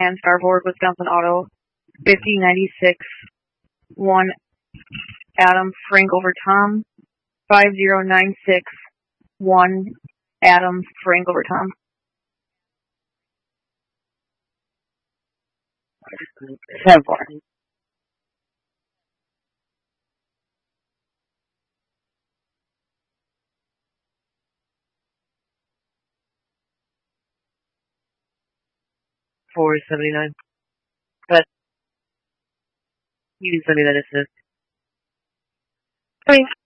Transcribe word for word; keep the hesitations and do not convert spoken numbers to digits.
and Starboard, Wisconsin Auto, fifty ninety-six, one Adam Frank over Tom, five zero nine six, one Adam Frank over Tom. Seven four. Four seventy nine. But you can send me that assist. I mean,